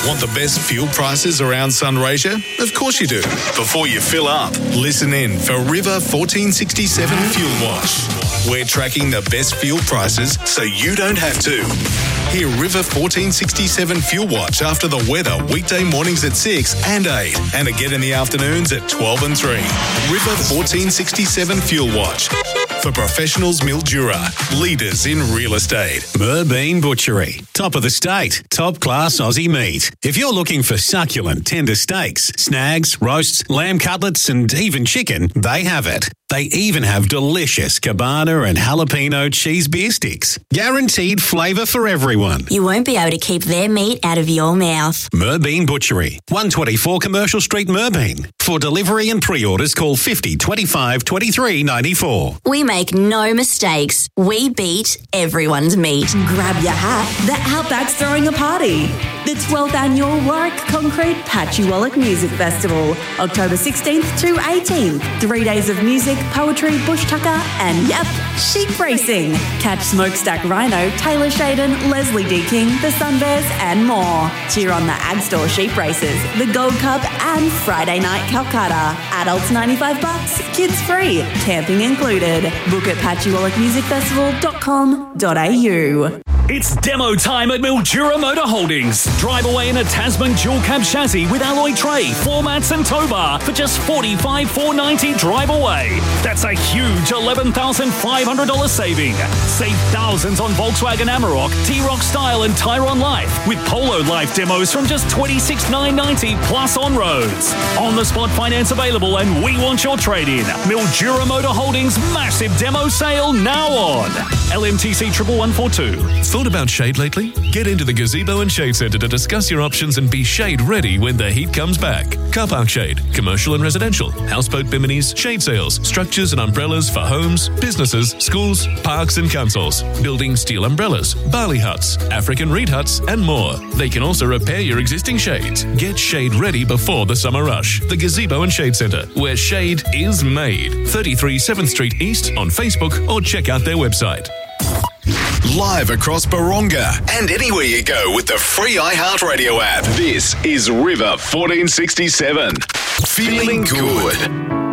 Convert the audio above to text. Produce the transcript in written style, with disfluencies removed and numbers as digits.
Want the best fuel prices around Sunraysia? Of course you do. Before you fill up, listen in for River 1467 Fuel Watch. We're tracking the best fuel prices so you don't have to. Hear River 1467 Fuel Watch after the weather weekday mornings at 6 and 8 and again in the afternoons at 12 and 3. River 1467 Fuel Watch. For professionals, Mildura, leaders in real estate. Merbean Butchery, top of the state, top class Aussie meat. If you're looking for succulent, tender steaks, snags, roasts, lamb cutlets and even chicken, they have it. They even have delicious cabana and jalapeno cheese beer sticks. Guaranteed flavour for everyone. You won't be able to keep their meat out of your mouth. Merbean Butchery, 124 Commercial Street, Merbean. For delivery and pre-orders, call 50 25 23 94. We make no mistakes. We beat everyone's meat. Grab your hat. The Outback's throwing a party. The 12th Annual Warwick Concrete Patchywallop Music Festival, October 16th to 18th. 3 days of music, poetry, bush tucker, and yep, sheep racing. Catch Smokestack Rhino, Taylor Shaden, Leslie D. King, the Sunbears, and more. Cheer on the Ag Store sheep races, the Gold Cup, and Friday Night Calcutta. Adults $95, kids free, camping included. Book at patchywallopmusicfestival.com.au. It's demo time at Mildura Motor Holdings. Drive away in a Tasman dual cab chassis with alloy tray, floor mats and tow bar for just $45,490 drive away. That's a huge $11,500 saving. Save thousands on Volkswagen Amarok, T-Roc Style and Tyrone Life with Polo Life demos from just $26,990 plus on roads. On the spot finance available and we want your trade-in. Mildura Motor Holdings massive demo sale now on. LMTC 11142. Thought about shade lately? Get into the Gazebo and Shade Centre to discuss your options and be shade ready when the heat comes back. Car park shade, commercial and residential, houseboat biminis, shade sails, structures and umbrellas for homes, businesses, schools, parks and councils, building steel umbrellas, barley huts, African reed huts and more. They can also repair your existing shades. Get shade ready before the summer rush. The Gazebo and Shade Centre, where shade is made. 33 7th Street East on Facebook or check out their website. Live across Baronga and anywhere you go with the free iHeartRadio app. This is River 1467. Feeling good.